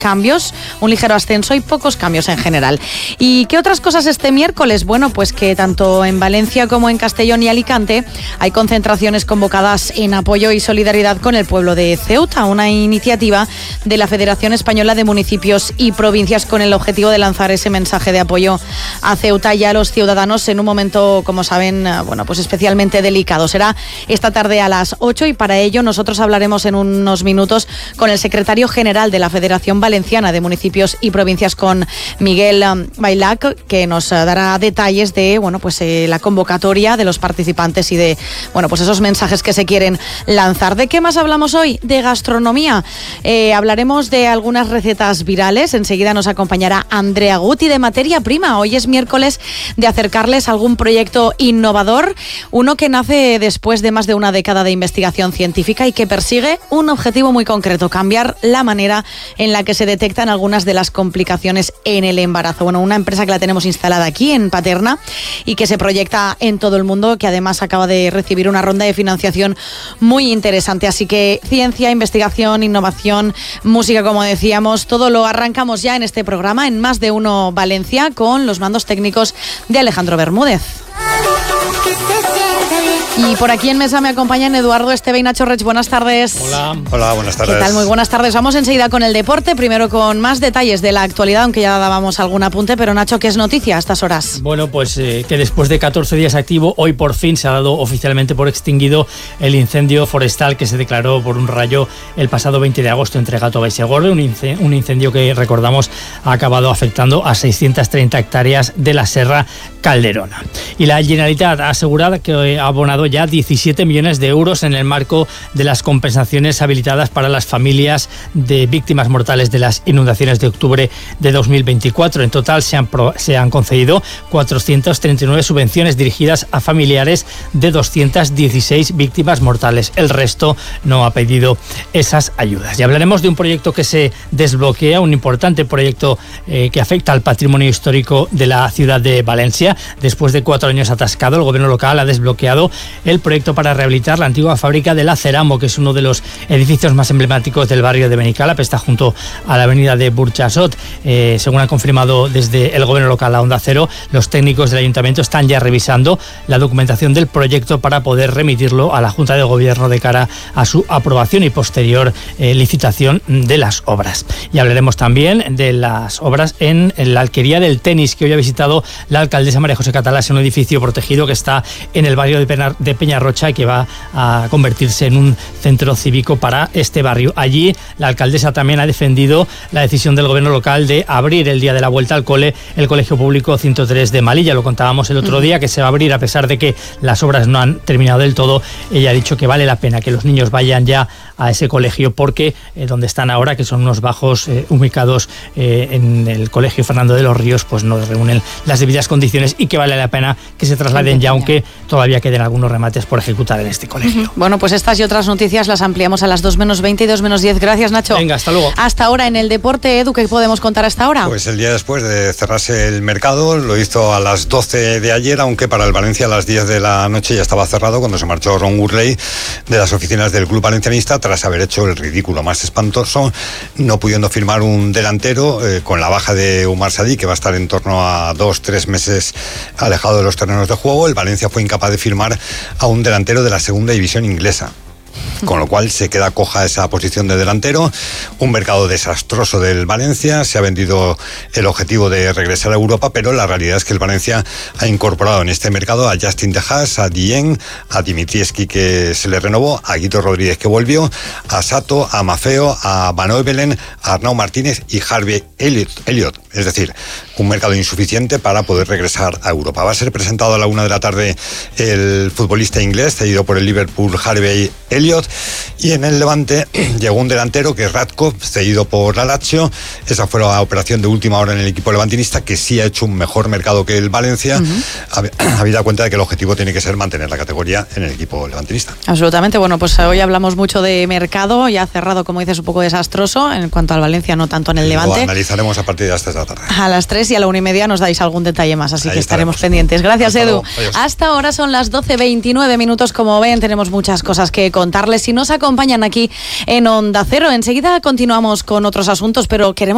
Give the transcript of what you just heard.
cambios, un ligero ascenso y pocos cambios en general. ¿Y qué otras cosas este miércoles? Bueno, pues que tanto en Valencia como en Castellón y Alicante hay concentraciones convocadas en apoyo y solidaridad con el pueblo de Ceuta, una iniciativa de la Federación Española de Municipios y Provincias con el objetivo de lanzar ese mensaje de apoyo a Ceuta y a los ciudadanos en un momento, como saben, bueno, pues especialmente delicado. Será esta tarde a las 8 y para ello nosotros hablaremos en unos minutos con el secretario general de la Federación Valenciana de Municipios y Provincias, con Miguel Bailac, que nos dará detalles de, bueno, pues la convocatoria de los participantes y de, bueno, pues esos mensajes que se quieren lanzar. ¿De qué más hablamos hoy? De gastronomía. Hablaremos de algunas recetas virales. Enseguida nos acompañará Andrea Guti de Materia Prima. Hoy es miércoles de acercarles algún proyecto innovador, uno que nace después de más de una década de investigación científica y que persigue un objetivo muy concreto: cambiar la manera en la que se detectan algunas de las complicaciones en el embarazo. Bueno, una empresa que la tenemos instalada aquí en Paterna y que se proyecta en todo el mundo, que además acaba de recibir una ronda de financiación muy interesante. Así que ciencia, investigación, innovación, música, como decíamos, todo lo arrancamos ya en este programa, en Más de Uno Valencia, con los mandos técnicos de Alejandro Bermúdez. Y por aquí en mesa me acompañan Eduardo Esteve y Nacho Reig. Buenas tardes. Hola, buenas tardes. ¿Qué tal? Muy buenas tardes. Vamos enseguida con el deporte, primero con más detalles de la actualidad, aunque ya dábamos algún apunte, pero Nacho, ¿qué es noticia a estas horas? Bueno, pues que después de 14 días activo, hoy por fin se ha dado oficialmente por extinguido el incendio forestal que se declaró por un rayo el pasado 20 de agosto entre Gàtova y Segorbe, un incendio que, recordamos, ha acabado afectando a 630 hectáreas de la Serra Calderona. Y la Generalitat ha asegurado que ha abonado ya 17 millones de euros en el marco de las compensaciones habilitadas para las familias de víctimas mortales de las inundaciones de octubre de 2024. En total se han concedido 439 subvenciones dirigidas a familiares de 216 víctimas mortales. El resto no ha pedido esas ayudas. Y hablaremos de un proyecto que se desbloquea, un importante proyecto que afecta al patrimonio histórico de la ciudad de Valencia. Después de 4 años atascado, el gobierno local ha desbloqueado el proyecto para rehabilitar la antigua fábrica de la Ceramo, que es uno de los edificios más emblemáticos del barrio de Benicàlap, está junto a la avenida de Burjassot. Según han confirmado desde el gobierno local a Onda Cero, los técnicos del ayuntamiento están ya revisando la documentación del proyecto para poder remitirlo a la Junta de Gobierno de cara a su aprobación y posterior licitación de las obras. Y hablaremos también de las obras en la Alquería del Tenis, que hoy ha visitado la alcaldesa María José Catalá. Es un edificio protegido que está en el barrio de Peñarrocha y que va a convertirse en un centro cívico para este barrio. Allí la alcaldesa también ha defendido la decisión del gobierno local de abrir el día de la vuelta al cole el Colegio Público 103 de Malilla. Lo contábamos el otro día, que se va a abrir a pesar de que las obras no han terminado del todo. Ella ha dicho que vale la pena que los niños vayan ya a ese colegio porque donde están ahora, que son unos bajos ubicados en el Colegio Fernando de los Ríos, pues no reúnen las debidas condiciones y que vale la pena que se trasladen ya, aunque todavía queden algunos remates por ejecutar en este colegio. Bueno, pues estas y otras noticias las ampliamos a las 2 menos 20 y 2 menos 10. Gracias, Nacho. Venga, hasta luego. Hasta ahora en el deporte, Edu, ¿qué podemos contar hasta ahora? Pues el día después de cerrarse el mercado, lo hizo a las 12 de ayer, aunque para el Valencia a las 10 de la noche ya estaba cerrado cuando se marchó Ron Gurley de las oficinas del club valencianista tras haber hecho el ridículo más espantoso, no pudiendo firmar un delantero con la baja de Umar Sadí, que va a estar en torno a 2-3 meses alejado de los terrenos de juego. El Valencia fue incapaz de firmar a un delantero de la segunda división inglesa, con lo cual se queda coja esa posición de delantero. Un mercado desastroso del Valencia. Se ha vendido el objetivo de regresar a Europa, pero la realidad es que el Valencia ha incorporado en este mercado a Justin De Haas, a Dieng, a Dimitrievski, que se le renovó, a Guito Rodríguez, que volvió, a Sato, a Mafeo, a Van Oevelen, a Arnau Martínez y Harvey Elliott. Es decir, un mercado insuficiente para poder regresar a Europa. Va a ser presentado a la 1 de la tarde el futbolista inglés, cedido por el Liverpool, Harvey Elliott. Y en el Levante llegó un delantero que es Radko, cedido por la Lazio. Esa fue la operación de última hora en el equipo levantinista, que sí ha hecho un mejor mercado que el Valencia, habida cuenta de que el objetivo tiene que ser mantener la categoría en el equipo levantinista. Absolutamente. Bueno, pues hoy hablamos mucho de mercado, ya cerrado, como dices, un poco desastroso en cuanto al Valencia, no tanto en el Levante. Lo analizaremos a partir de las 3 de la tarde. A las 3 y a la 1:30 nos dais algún detalle más, así que estaremos pendientes. Gracias, Edu. Hasta ahora son las 12:29 minutos, como ven, tenemos muchas cosas que contarles y nos acompañan aquí en Onda Cero. Enseguida continuamos con otros asuntos, pero queremos